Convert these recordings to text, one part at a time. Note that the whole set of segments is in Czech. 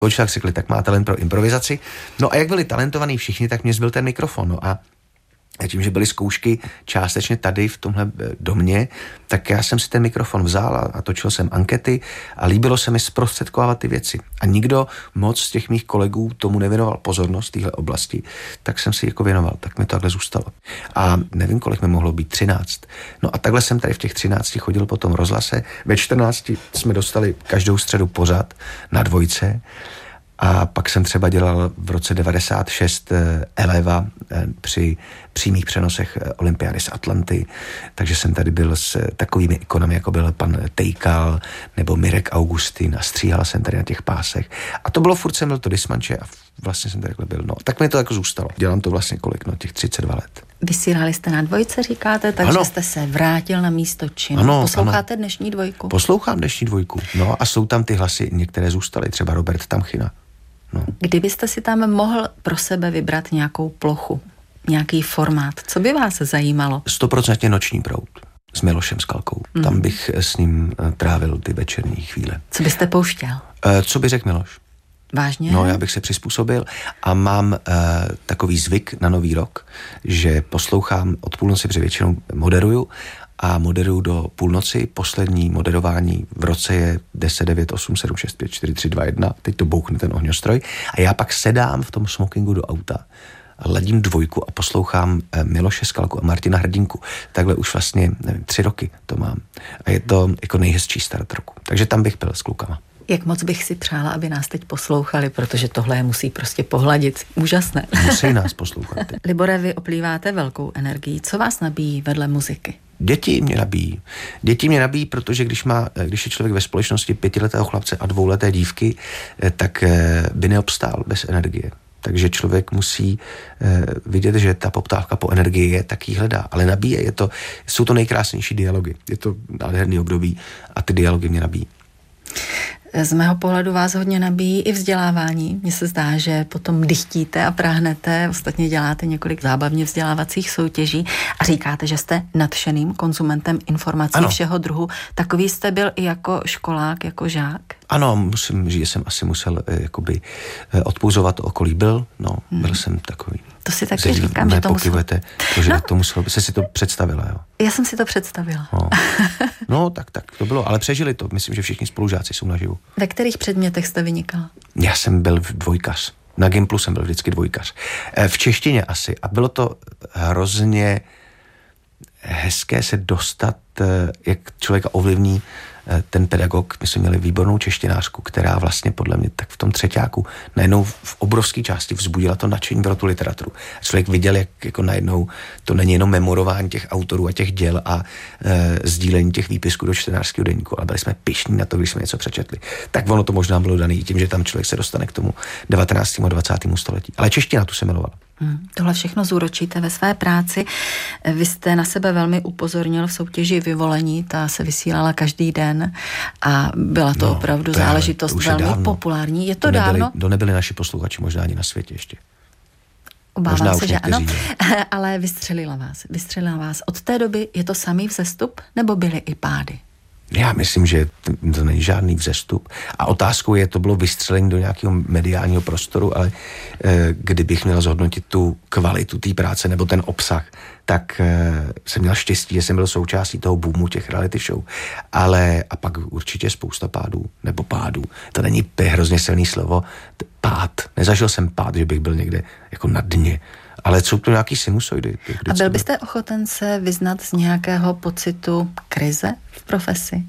tak řekli, tak má talent pro improvizaci. No a jak byli talentovaní všichni, tak mě zbyl ten mikrofon. No a tím, že byly zkoušky částečně tady v tomhle domě, tak já jsem si ten mikrofon vzal a točil jsem ankety a líbilo se mi zprostředkovávat ty věci. A nikdo moc z těch mých kolegů tomu nevěnoval pozornost v téhle oblasti, tak jsem si jako věnoval, tak mi to takhle zůstalo. A nevím, kolik mi mohlo být, 13. No a takhle jsem tady v těch 13 chodil po tom rozhlase. Ve 14 jsme dostali každou středu pořad na Dvojce. A pak jsem třeba dělal v roce 96 Eleva při přímých přenosech olympiády z Atlanty, takže jsem tady byl s takovými ikonami, jako byl pan Tejkal nebo Mirek Augustin a stříhal jsem tady na těch pásech. A to bylo furt, jsem byl to dismanče a vlastně jsem tady takhle byl. No, tak mi to jako zůstalo. Dělám to vlastně kolik, no, těch 32 let. Vysílali jste na Dvojce, říkáte, takže ano. Jste se vrátil na místo činu. Ano, posloucháte dnešní Dvojku? Poslouchám dnešní Dvojku, no a jsou tam ty hlasy, některé zůstaly, třeba Robert Tamchina. No. Kdybyste si tam mohl pro sebe vybrat nějakou plochu, nějaký formát, co by vás zajímalo? 100% Noční proud s Milošem Skalkou. Tam bych s ním trávil ty večerní chvíle. Co byste pouštěl? Co by řekl Miloš? Vážně? No, já bych se přizpůsobil a mám takový zvyk na Nový rok, že poslouchám od půlnoci, protože většinou moderuju a moderuju do půlnoci. Poslední moderování v roce je 10, 9, 8, 7, 6, 5, 4, 3, 2, 1. Teď to bouchne ten ohňostroj. A já pak sedám v tom smokingu do auta, ladím Dvojku a poslouchám Miloše Skalku a Martina Hrdinku. Takhle už vlastně, nevím, 3 roky to mám. A je to jako nejhezčí start roku. Takže tam bych byl s klukama. Jak moc bych si přála, aby nás teď poslouchali, protože tohle je musí prostě pohladit. Úžasné. Musí nás poslouchat. Libore, vy oplýváte velkou energií. Co vás nabíjí vedle muziky? Děti mě nabíjí, protože když je člověk ve společnosti 5letého chlapce a 2leté dívky, tak by neobstál bez energie. Takže člověk musí vidět, že ta poptávka po energii je, tak ji hledá. Ale nabíje, jsou to nejkrásnější dialogy. Je to nádherný období a ty dialogy mě nabíjí. Z mého pohledu vás hodně nabíjí i vzdělávání. Mně se zdá, že potom dychtíte a práhnete, ostatně děláte několik zábavně vzdělávacích soutěží a říkáte, že jste nadšeným konzumentem informací všeho druhu. Takový jste byl i jako školák, jako žák? Ano, musím říct, že jsem asi musel jakoby odpuzovat okolí. Byl jsem takový. To si taky říkám, že to muselo... to muselo, jsi si to představila, jo? Já jsem si to představila. No, tak to bylo, ale přežili to. Myslím, že všichni spolužáci jsou naživu. Ve kterých předmětech jste vynikal? Já jsem byl dvojkař. Na Gimplu jsem byl vždycky dvojkař. V češtině asi. A bylo to hrozně hezké se dostat, jak člověka ovlivní ten pedagog. My jsme měli výbornou češtinářku, která vlastně podle mě tak v tom třeťáku najednou v obrovské části vzbudila to nadšení pro tu literaturu. A člověk viděl, jak jako najednou to není jenom memorování těch autorů a těch děl a sdílení těch výpisků do čtenářského deníku, ale byli jsme pyšní na to, když jsme něco přečetli. Tak ono to možná bylo dané tím, že tam člověk se dostane k tomu 19. a 20. století. Ale čeština tu se milovala. Tohle všechno zúročíte ve své práci. Vy jste na sebe velmi upozornil v soutěži Vyvolení, ta se vysílala každý den a byla to opravdu záležitost velmi populární. Je to dávno? Nebyli naši posluchači možná ani na světě ještě. Obávám se, že ano, ale vystřelila vás. Od té doby je to samý vzestup, nebo byly i pády? Já myslím, že to není žádný vzestup. A otázkou je, to bylo vystřelení do nějakého mediálního prostoru, ale kdybych měl zhodnotit tu kvalitu té práce nebo ten obsah, tak jsem měl štěstí, že jsem byl součástí toho boomu těch reality show. A pak určitě spousta pádů. To není hrozně silný slovo. Pád. Nezažil jsem pád, že bych byl někde jako na dně. Ale jsou to nějaký sinusoidy. A byl byste ochoten se vyznat z nějakého pocitu krize v profesi?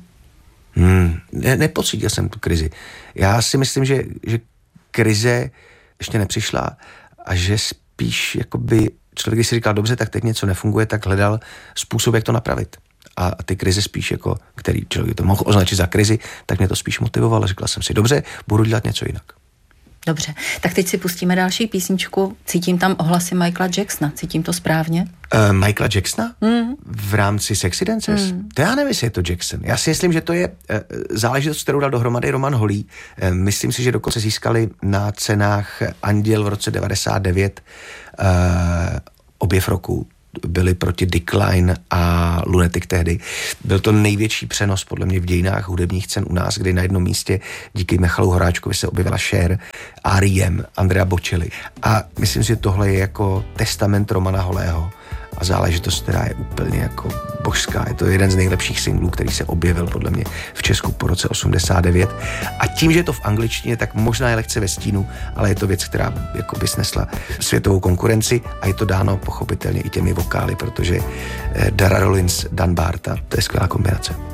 Nepocítil jsem tu krizi. Já si myslím, že krize ještě nepřišla a že spíš jakoby člověk, když si říkal, dobře, tak teď něco nefunguje, tak hledal způsob, jak to napravit. A ty krize spíš jako, který člověk to mohl označit za krizi, tak mě to spíš motivovalo. Řekla jsem si, dobře, budu dělat něco jinak. Dobře, tak teď si pustíme další písničku. Cítím tam ohlasy Michaela Jacksona. Cítím to správně? Michaela Jacksona? V rámci Sexy Dancers? To já nevím, jestli je to Jackson. Já si myslím, že to je záležitost, kterou dal dohromady Roman Holý. Myslím si, že dokonce získali na cenách Anděl v roce 99 objev roku. byli proti Decline a Lunatic tehdy. Byl to největší přenos podle mě v dějinách hudebních cen u nás, kdy na jednom místě díky Michalu Horáčkovi se objevila Cher, R.E.M., Andrea Bocelli. A myslím si, že tohle je jako testament Romana Holého a záležitost, která je úplně jako božská. Je to jeden z nejlepších singlů, který se objevil podle mě v Česku po roce 89. A tím, že je to v angličtině, tak možná je lehce ve stínu, ale je to věc, která jako by snesla světovou konkurenci a je to dáno pochopitelně i těmi vokály, protože Dara Rollins, Dan Barta, to je skvělá kombinace.